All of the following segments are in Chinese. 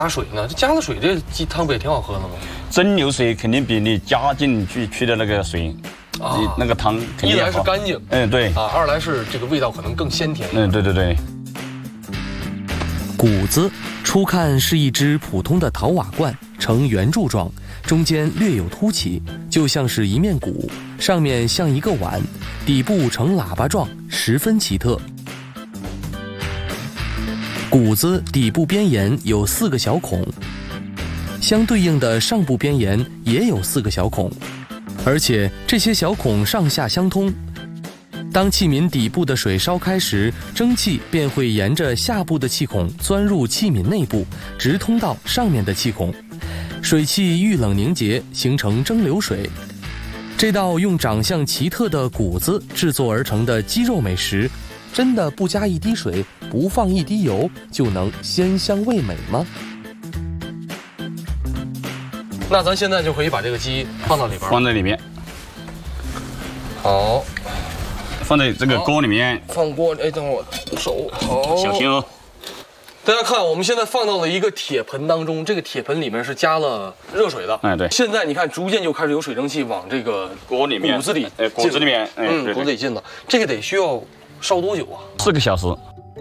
加水呢？这加了水，这鸡汤不也挺好喝的吗？ 蒸馏水肯定比你加进去的那个水，那个汤肯定一来是干净， 对二来是这个味道可能更鲜甜。 对。 谷子初看是一只普通的陶瓦罐，呈圆柱状，中间略有凸起，就像是一面鼓，上面像一个碗，底部呈喇叭状，十分奇特。谷子底部边沿有4个小孔，相对应的上部边沿也有4个小孔，而且这些小孔上下相通。当器皿底部的水烧开时，蒸汽便会沿着下部的气孔钻入器皿内部，直通到上面的气孔，水汽遇冷凝结，形成蒸馏水。这道用长相奇特的谷子制作而成的鸡肉美食，真的不加一滴水，不放一滴油，就能鲜香味美吗？ 那咱现在就可以把这个鸡放到里边， 放在里面。 好。 放在这个锅里面， 放锅。哎，等会儿我手好， 小心哦。 大家看，我们现在放到了一个铁盆当中，这个铁盆里面是加了热水的。 对。 现在你看，逐渐就开始有水蒸气往这个锅里面、 谷子里、 谷子里面， 谷子里进了。这个得需要烧多久啊 ？4个小时。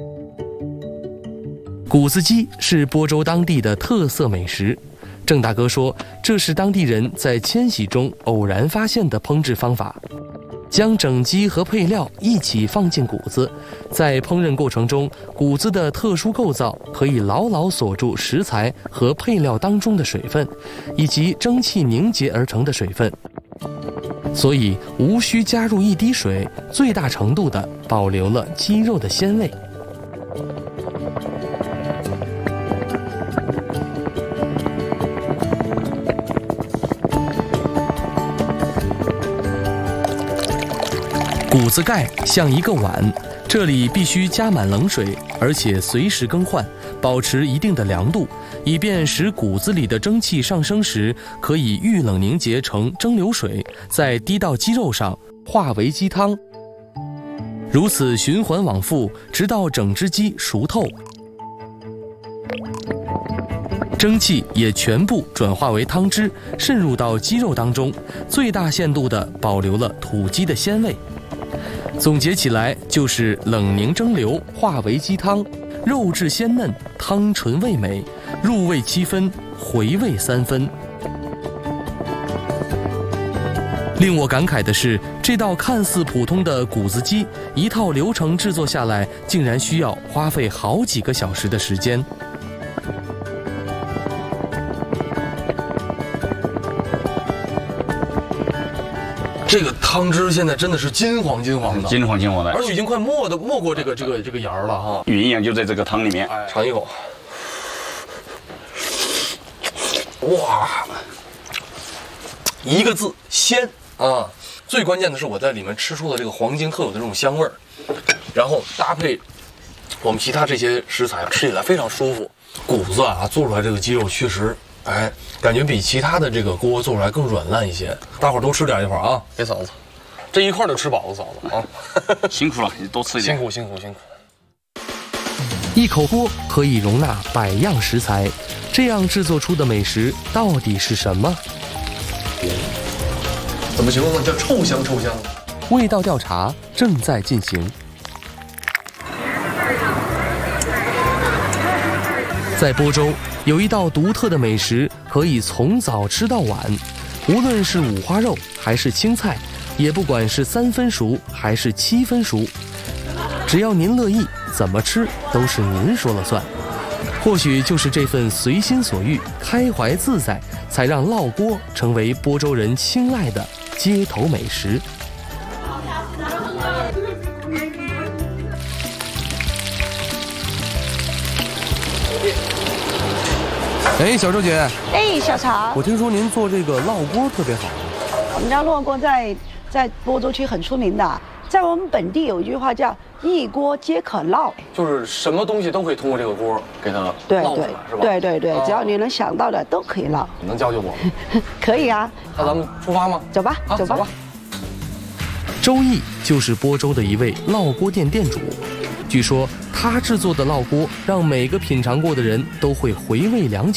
谷子鸡是播州当地的特色美食。郑大哥说，这是当地人在迁徙中偶然发现的烹制方法。将整鸡和配料一起放进谷子，在烹饪过程中，谷子的特殊构造可以牢牢锁住食材和配料当中的水分，以及蒸汽凝结而成的水分，所以无需加入一滴水，最大程度地保留了鸡肉的鲜味。谷子盖像一个碗，这里必须加满冷水，而且随时更换，保持一定的凉度，以便使谷子里的蒸汽上升时可以遇冷凝结成蒸馏水，再滴到鸡肉上，化为鸡汤。如此循环往复，直到整只鸡熟透，蒸汽也全部转化为汤汁，渗入到鸡肉当中，最大限度地保留了土鸡的鲜味。总结起来就是冷凝蒸馏化为鸡汤，肉质鲜嫩，汤醇味美，入味7分，回味3分。令我感慨的是，这道看似普通的谷子鸡，一套流程制作下来，竟然需要花费好几个小时的时间。 这个汤汁现在真的是金黄的， 金黄的， 而且已经快没过这个沿儿了哈。 营养就在这个汤里面。 尝一口，哇，一个字鲜啊！最关键的是我在里面吃出了这个黄金特有的这种香味儿，然后搭配我们其他这些食材，吃起来非常舒服。谷子啊，做出来这个鸡肉确实。感觉比其他的这个锅做出来更软烂一些。大伙儿多吃点一会儿啊，给嫂子，这一块就吃饱了，嫂子啊， 辛苦了，你多吃一点。 辛苦。 一口锅可以容纳100样食材，这样制作出的美食到底是什么？ 怎么形容呢？叫臭香。 味道调查正在进行。在播州有一道独特的美食，可以从早吃到晚，无论是五花肉还是青菜，也不管是3分熟还是7分熟，只要您乐意，怎么吃都是您说了算。或许就是这份随心所欲、开怀自在，才让烙锅成为播州人青睐的街头美食。哎，小周姐。 哎，小曹。 我听说您做这个烙锅特别好。 我们家烙锅在播州区很出名的，在我们本地有一句话叫“一锅皆可烙”， 就是什么东西都可以通过这个锅给它烙出来，是吧？ 对，只要你能想到的都可以烙。 能教教我吗？ 可以啊。 那咱们出发吗？ 走吧，走吧。 周毅就是播州的一位烙锅店店主。据说他制作的烙锅让每个品尝过的人都会回味良久。